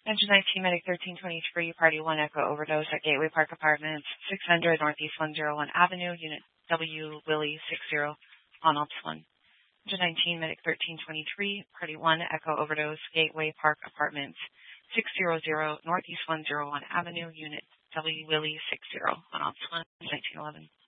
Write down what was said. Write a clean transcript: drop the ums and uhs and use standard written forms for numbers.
Engine 19, Medic 1323, Party 1 Echo Overdose at Gateway Park Apartments, 600 Northeast 101 Avenue, Unit W Willie 60 on Ops 1. Engine 19, Medic 1323, Party 1 Echo Overdose, Gateway Park Apartments, 600 Northeast 101 Avenue, Unit W Willie 60 on Ops 1, 1911.